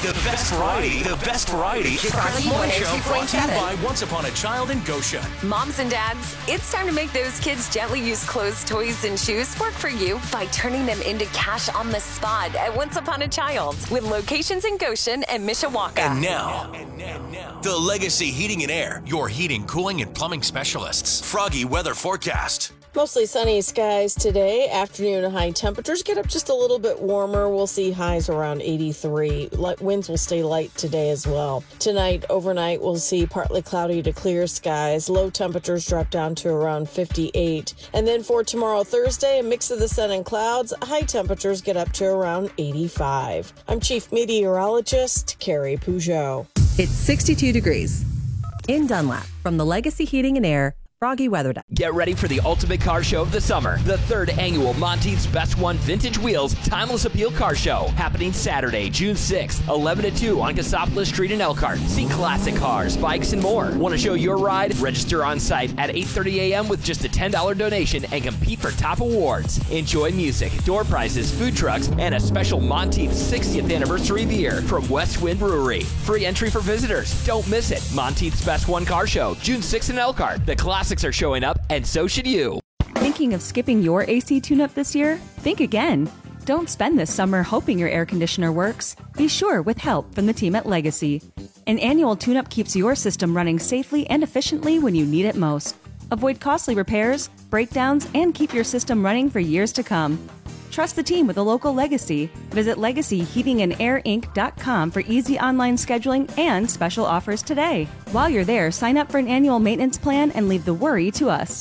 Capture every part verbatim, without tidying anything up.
The best variety, the best variety. It's the morning show brought to you by Once Upon a Child in Goshen. Moms and dads, it's time to make those kids' gently used clothes, toys, and shoes work for you by turning them into cash on the spot at Once Upon a Child with locations in Goshen and Mishawaka. And now, and now, and now, the Legacy Heating and Air, your heating, cooling, and plumbing specialists. Froggy weather forecast. Mostly sunny skies today. Afternoon and high temperatures get up just a little bit warmer. We'll see highs around eighty-three. Light winds will stay light today as well. Tonight, overnight, we'll see partly cloudy to clear skies. Low temperatures drop down to around fifty-eight. And then for tomorrow, Thursday, a mix of the sun and clouds. High temperatures get up to around eighty-five. I'm Chief Meteorologist Carrie Peugeot. It's sixty-two degrees in Dunlap from the Legacy Heating and Air Froggy Weather. Get ready for the ultimate car show of the summer. The third annual Monteith's Best One Vintage Wheels Timeless Appeal Car Show. Happening Saturday, June sixth, eleven to two on Cassopolis Street in Elkhart. See classic cars, bikes, and more. Want to show your ride? Register on site at eight thirty a.m. with just a ten dollars donation and compete for top awards. Enjoy music, door prizes, food trucks, and a special Monteith's sixtieth anniversary beer from West Wind Brewery. Free entry for visitors. Don't miss it. Monteith's Best One Car Show, June sixth in Elkhart. The classic are showing up, and so should you. Thinking of skipping your A C tune-up this year? Think again. Don't spend this summer hoping your air conditioner works. Be sure with help from the team at Legacy. An annual tune-up keeps your system running safely and efficiently when you need it most. Avoid costly repairs, breakdowns, and keep your system running for years to come. Trust the team with a local Legacy. Visit legacy heating and air inc dot com for easy online scheduling and special offers today. While you're there, sign up for an annual maintenance plan and leave the worry to us.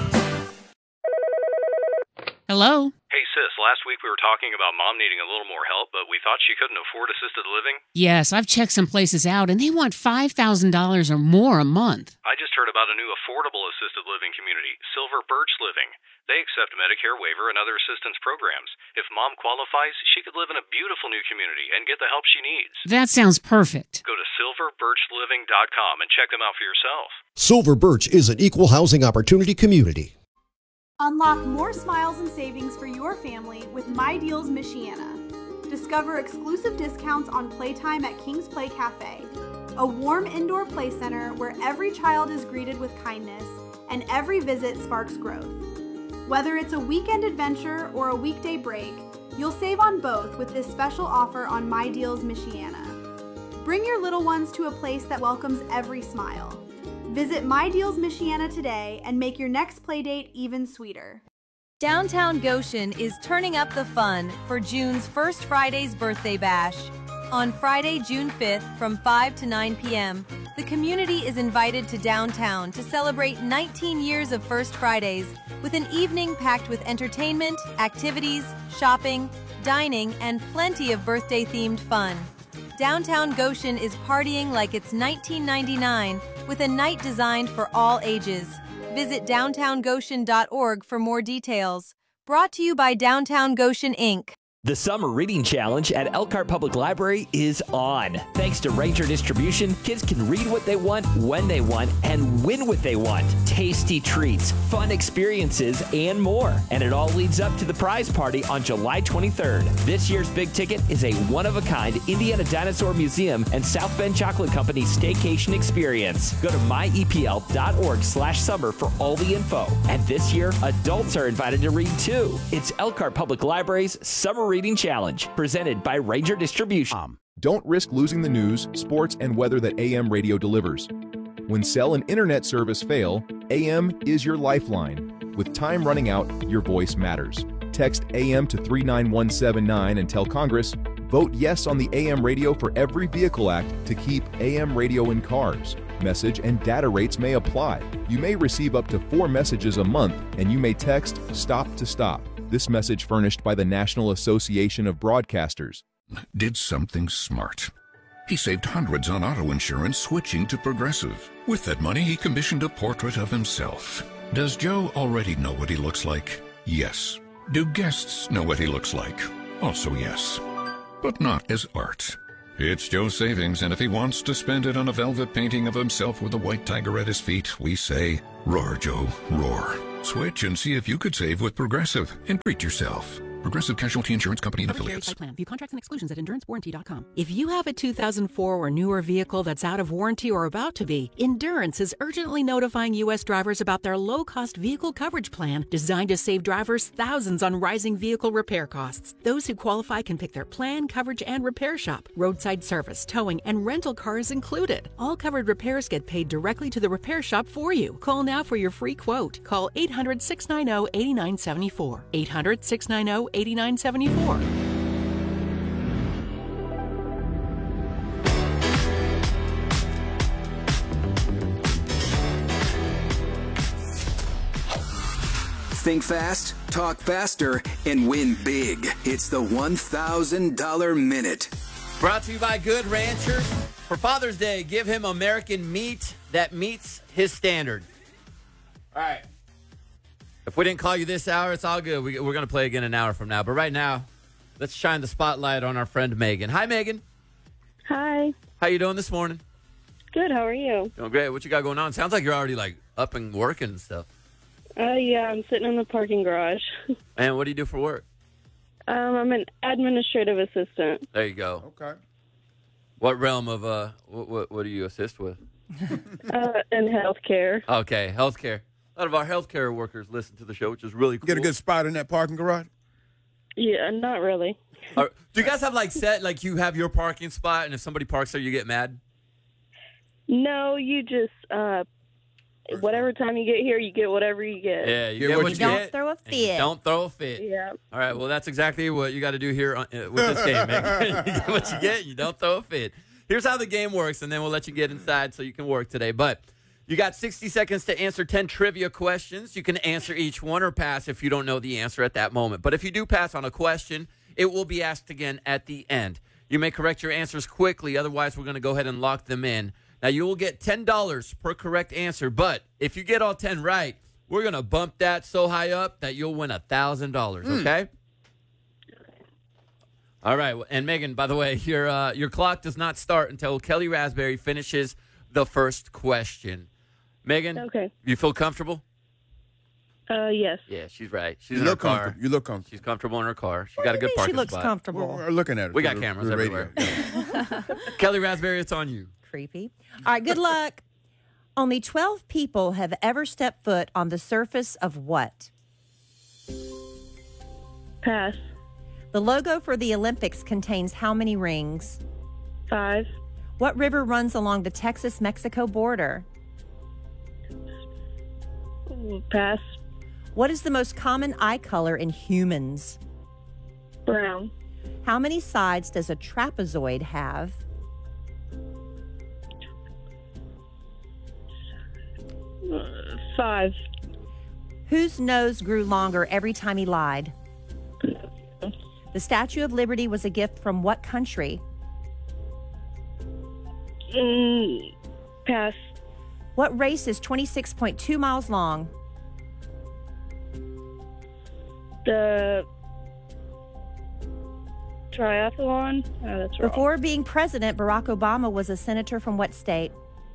Hello? Hey, sis, last week we were talking about Mom needing a little more help, but we thought she couldn't afford assisted living. Yes, I've checked some places out, and they want five thousand dollars or more a month. I just heard about a new affordable assisted living community, Silver Birch Living. They accept Medicare waiver and other assistance programs. If Mom qualifies, she could live in a beautiful new community and get the help she needs. That sounds perfect. Go to silver birch living dot com and check them out for yourself. Silver Birch is an equal housing opportunity community. Unlock more smiles and savings for your family with My Deals Michiana. Discover exclusive discounts on playtime at King's Play Cafe, a warm indoor play center where every child is greeted with kindness and every visit sparks growth. Whether it's a weekend adventure or a weekday break, you'll save on both with this special offer on My Deals Michiana. Bring your little ones to a place that welcomes every smile. Visit My Deals Michiana today and make your next playdate even sweeter. Downtown Goshen is turning up the fun for June's First Friday's Birthday Bash. On Friday, June fifth, from five to nine p.m., the community is invited to downtown to celebrate nineteen years of First Fridays with an evening packed with entertainment, activities, shopping, dining, and plenty of birthday-themed fun. Downtown Goshen is partying like it's nineteen ninety-nine with a night designed for all ages. Visit downtown goshen dot org for more details. Brought to you by Downtown Goshen, Incorporated. The Summer Reading Challenge at Elkhart Public Library is on. Thanks to Ranger Distribution, kids can read what they want, when they want, and win what they want. Tasty treats, fun experiences, and more. And it all leads up to the prize party on July twenty-third. This year's big ticket is a one-of-a-kind Indiana Dinosaur Museum and South Bend Chocolate Company staycation experience. Go to my e p l dot org slash summer for all the info. And this year, adults are invited to read too. It's Elkhart Public Library's Summer Reading Challenge, presented by Ranger Distribution. Don't risk losing the news, sports, and weather that A M radio delivers. When cell and internet service fail, A M is your lifeline. With time running out, your voice matters. Text A M to three nine one seven nine and tell Congress, vote yes on the A M Radio for Every Vehicle Act to keep A M radio in cars. Message and data rates may apply. You may receive up to four messages a month, and you may text STOP to STOP. This message furnished by the National Association of Broadcasters. Did something smart. He saved hundreds on auto insurance switching to Progressive. With that money, he commissioned a portrait of himself. Does Joe already know what he looks like? Yes. Do guests know what he looks like? Also yes. But not as art. It's Joe's savings, and if he wants to spend it on a velvet painting of himself with a white tiger at his feet, we say, roar, Joe, roar. Switch and see if you could save with Progressive and treat yourself. Progressive Casualty Insurance Company and affiliates. Plan. View contracts and exclusions at endurance warranty dot com. If you have a two thousand four or newer vehicle that's out of warranty or about to be, Endurance is urgently notifying U S drivers about their low-cost vehicle coverage plan designed to save drivers thousands on rising vehicle repair costs. Those who qualify can pick their plan, coverage, and repair shop. Roadside service, towing, and rental cars included. All covered repairs get paid directly to the repair shop for you. Call now for your free quote. Call eight hundred, six nine zero, eight nine seven four. eight hundred, six nine zero, eight nine seven four. Think fast, talk faster, and win big. It's the one thousand dollar Minute. Brought to you by Good Ranchers. For Father's Day, give him American meat that meets his standard. All right. If we didn't call you this hour, it's all good. We, we're going to play again an hour from now. But right now, let's shine the spotlight on our friend Megan. Hi, Megan. Hi. How you doing this morning? Good. How are you? Doing great. What you got going on? Sounds like you're already like up and working and stuff. Uh, yeah, I'm sitting in the parking garage. And what do you do for work? Um, I'm an administrative assistant. There you go. Okay. What realm of uh, what what, what do you assist with? uh, in healthcare. Okay, healthcare. A lot of our healthcare workers listen to the show, which is really cool. Get a good spot in that parking garage? Yeah, not really. Are, do you guys have like set like you have your parking spot, and if somebody parks there, you get mad? No, you just uh, whatever time you get here, you get whatever you get. Yeah, you get, get what, what you you don't get. throw a and you don't throw a fit. Yeah. All right. Well, that's exactly what you got to do here on, uh, with this game, man. You get what you get. You don't throw a fit. Here's how the game works, and then we'll let you get inside so you can work today. But you got sixty seconds to answer ten trivia questions. You can answer each one or pass if you don't know the answer at that moment. But if you do pass on a question, it will be asked again at the end. You may correct your answers quickly. Otherwise, we're going to go ahead and lock them in. Now, you will get ten dollars per correct answer. But if you get all ten right, we're going to bump that so high up that you'll win one thousand dollars, Mm. okay? All right. And, Megan, by the way, your uh, your clock does not start until Kelly Raspberry finishes the first question. Megan, okay. You feel comfortable? Uh, yes. Yeah, she's right. She's You in her look car. comfortable. You look comfortable. She's comfortable in her car. She got a good parking She looks spot. comfortable. Well, we're looking at it. We got through cameras the everywhere. radio. Kelly Raspberry, it's on you. Creepy. All right, good luck. Only twelve people have ever stepped foot on the surface of what? Pass. The logo for the Olympics contains how many rings? Five. What river runs along the Texas-Mexico border? Pass. What is the most common eye color in humans? Brown. How many sides does a trapezoid have? Uh, five. Whose nose grew longer every time he lied? The Statue of Liberty was a gift from what country? Mm, pass. What race is twenty-six point two miles long? The triathlon. Oh, that's wrong. Before being president, Barack Obama was a senator from what state?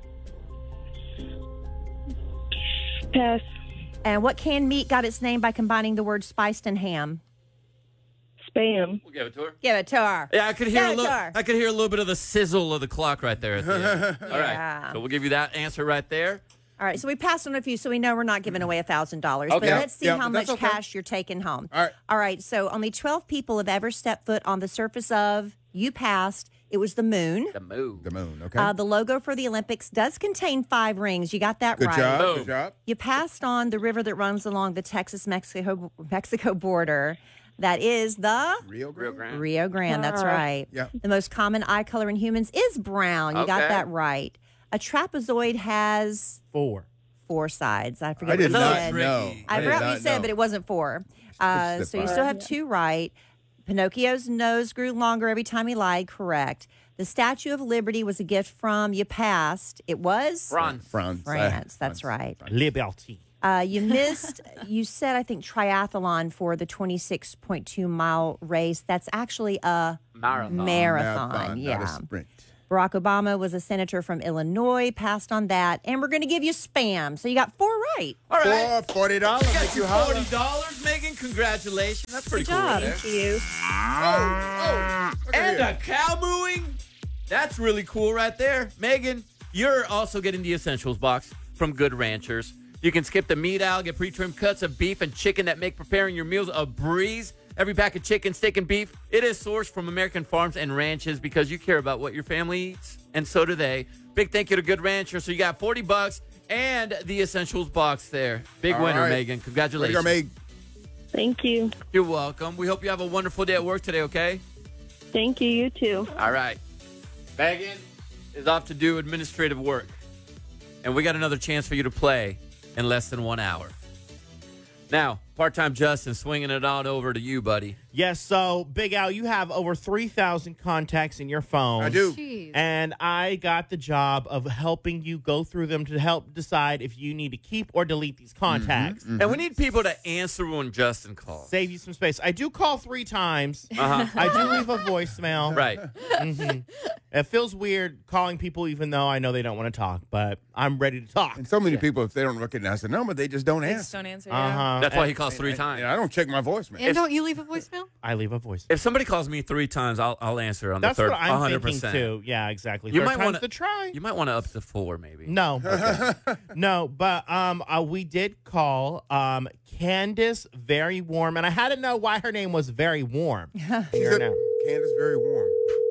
Pass. And what canned meat got its name by combining the words spiced and ham? Spam. We'll give it to her. Give it to her. Yeah, I could hear Give a it little. to her. I could hear a little bit of the sizzle of the clock right there at the end. All Yeah. right, so we'll give you that answer right there. All right, so we passed on a few, so we know we're not giving away one thousand dollars. Okay. But let's see Yeah, how but much that's okay. cash you're taking home. All right. All right, so only twelve people have ever stepped foot on the surface of, you passed, it was the moon. The moon. The moon, okay. Uh, the logo for the Olympics does contain five rings. You got that Good right. job. Boom. Good job. You passed on the river that runs along the Texas-Mexico Mexico border. That is the Rio Rio Grande. Grande. Rio Grande. That's Ah. right. Yeah. The most common eye color in humans is brown. You got Okay. that right. A trapezoid has Four. four sides. I forget I did what you not said. know. I did forgot what not you said, know. but it wasn't four. Uh, slip so you by. still have two right. Pinocchio's nose grew longer every time he lied. Correct. The Statue of Liberty was a gift from, you passed. It was? France. France. France. Uh, That's right. Liberty. Uh, you missed, you said, I think, triathlon for the twenty-six point two mile race. That's actually a Marathon. marathon. Marathon, yeah. not a sprint. Barack Obama was a senator from Illinois, passed on that. And we're going to give you spam. So you got four right. All right. Four, forty dollars. You got Make you you holler. forty dollars, Megan. congratulations. That's pretty Good cool. job. Right Thank you. Oh, look at And here. a cow mooing. That's really cool right there. Megan, you're also getting the Essentials box from Good Ranchers. You can skip the meat aisle, get pre-trimmed cuts of beef and chicken that make preparing your meals a breeze. Every pack of chicken, steak, and beef, it is sourced from American farms and ranches because you care about what your family eats, and so do they. Big thank you to Good Ranchers. So you got forty bucks and the Essentials box there. Big All winner, right. Megan. Congratulations. Way to go, Meg. Thank you. You're welcome. We hope you have a wonderful day at work today, okay? Thank you. You too. All right. Megan is off to do administrative work. And we got another chance for you to play in less than one hour. Now, part-time Justin, swinging it on over to you, buddy. Yes, so, Big Al, you have over three thousand contacts in your phone. I do. Jeez. And I got the job of helping you go through them to help decide if you need to keep or delete these contacts. And we need people to answer when Justin calls. Save you some space. I do call three times. Uh-huh. I do leave a voicemail. Right. hmm It feels weird calling people even though I know they don't want to talk, but I'm ready to talk. And so many people, if they don't recognize the number, they just don't They answer. just don't answer. Uh-huh. Yeah. That's why he calls three times. Yeah, I don't check my voicemail. And don't you leave a voicemail? I leave a voice. If somebody calls me three times, I'll I'll answer on That's the third. what I'm one hundred percent. thinking too. Yeah, exactly. You Third might time's wanna- the try. You might want to up to four, maybe. No, no, but um, uh, we did call um Candace Very Warm, and I had to know why her name was Very Warm. Here now. Candace Very Warm.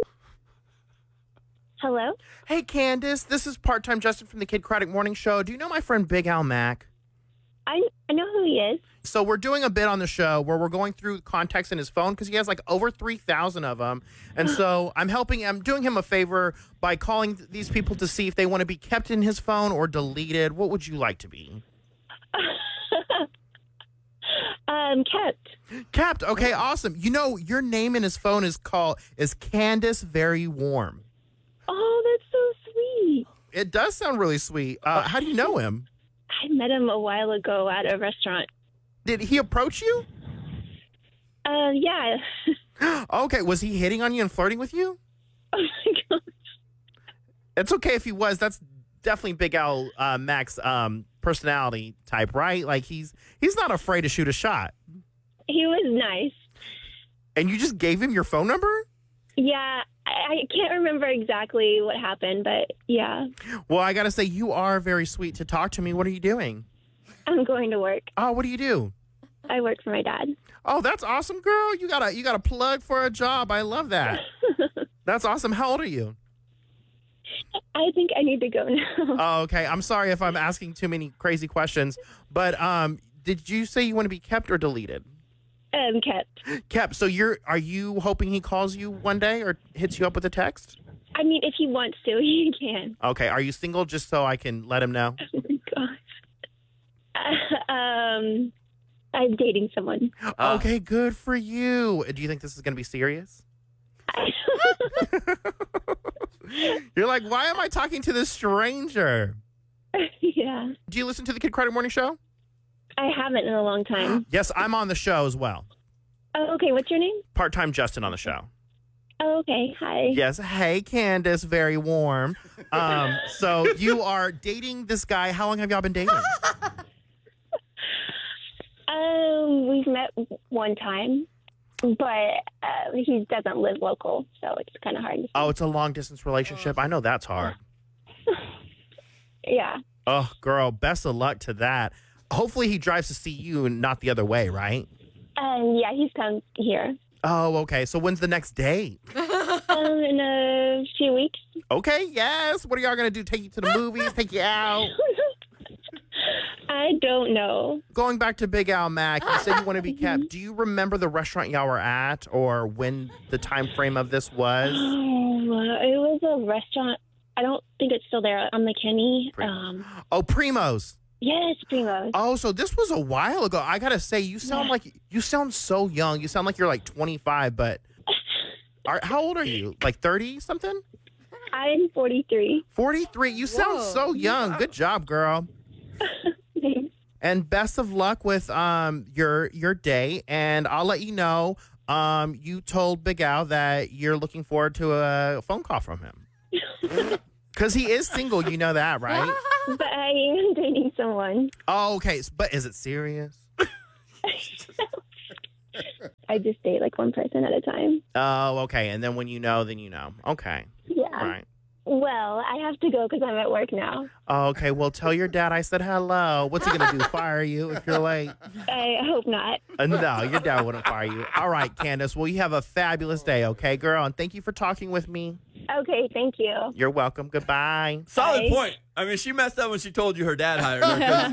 Hello? Hey, Candace, this is part-time Justin from the Kid Craddock Morning Show. Do you know my friend Big Al Mack? I, I know who he is. So we're doing a bit on the show where we're going through contacts in his phone because he has like over three thousand of them. And so I'm helping, I'm doing him a favor by calling th- these people to see if they want to be kept in his phone or deleted. What would you like to be? um, kept. Kept. Okay, awesome. You know, your name in his phone is called, is Candace Very Warm. Oh, that's so sweet. It does sound really sweet. Uh, how do you know him? I met him a while ago at a restaurant. Did he approach you? Uh, yeah. Okay, was he hitting on you and flirting with you? Oh my god. It's okay if he was. That's definitely Big Al uh, Mac's um, personality type, right? Like he's he's not afraid to shoot a shot. He was nice. And you just gave him your phone number? Yeah, I, I can't remember exactly what happened, but yeah. Well, I got to say, you are very sweet to talk to me. What are you doing? I'm going to work. Oh, what do you do? I work for my dad. Oh, that's awesome, girl. You got a you got a plug for a job. I love that. That's awesome. How old are you? I think I need to go now. Oh, okay. I'm sorry if I'm asking too many crazy questions, but um, did you say you want to be kept or deleted? Um, kept. Kept. So you're are you hoping he calls you one day or hits you up with a text? I mean, if he wants to, he can. Okay. Are you single? Just so I can let him know. Oh my gosh. Uh, um, I'm dating someone. Okay. Good for you. Do you think this is going to be serious? You're like, why am I talking to this stranger? Yeah. Do you listen to the Kid Credit Morning Show? I haven't in a long time. Yes, I'm on the show as well. Oh, okay. What's your name? Part-time Justin on the show. Oh, okay. Hi. Yes. Hey, Candace. Very warm. Um, so you are dating this guy. How long have y'all been dating? Um, we've met one time, but uh, he doesn't live local, so it's kind of hard. To Oh, it's a long-distance relationship. I know that's hard. Yeah. Oh, girl, best of luck to that. Hopefully he drives to see you and not the other way, right? Um, yeah, he's come here. Oh, okay. So when's the next date? um, in a few weeks. Okay, yes. What are y'all going to do? Take you to the movies? Take you out? I don't know. Going back to Big Al Mac, you said you want to be kept. Do you remember the restaurant y'all were at or when the time frame of this was? Oh, it was a restaurant. I don't think it's still there on McKinney. Um, Oh, Primo's. yes, Primo's. Oh, so this was a while ago. I got to say, you sound like, you sound so young. You sound like you're like twenty-five, but are, how old are you? Like thirty something? I'm forty-three. forty-three. You sound so young. Good job, girl. And best of luck with um your your day. And I'll let you know. Um, you told Big Al that you're looking forward to a phone call from him. Because he is single, you know that, right? But I am dating someone. Oh, okay. But is it serious? I just date like one person at a time. Oh, okay. And then when you know, then you know. Okay. Yeah. All right. Well, I have to go because I'm at work now. Oh, okay. Well, tell your dad I said hello. What's he going to do? Fire you if you're late? I hope not. Uh, no, your dad wouldn't fire you. All right, Candace. Well, you have a fabulous day, okay, girl? And thank you for talking with me. Okay, thank you. You're welcome. Goodbye. Solid point. I mean, she messed up when she told you her dad hired her. 'cause